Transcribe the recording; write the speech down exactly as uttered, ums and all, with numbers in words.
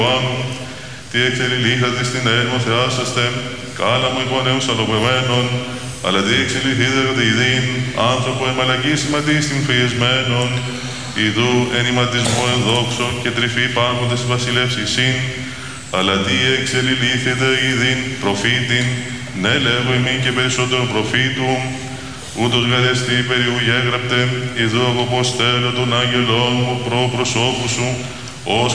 τι εξελιλήχατε στην έρημο θεάσαστε, κάλα μου εικονέους αλλοπεμένων, αλλά τι εξελιχθείτε ειδήν, άνθρωπο εμαλακίσιματι στην φιεσμένων, ιδού ενηματισμού ενδόξω και τρυφή πάγοντες βασιλεύσης συν, αλλά τι εξελιλήχθετε ειδήν προφήτην, ναι λέγω ημί και περισσότερο προφήτου, ούτως γαρεστή περιού γέγραπτε, ιδού εγώ πως θέλω τον άγγελό μου προ προσώπου σου, ως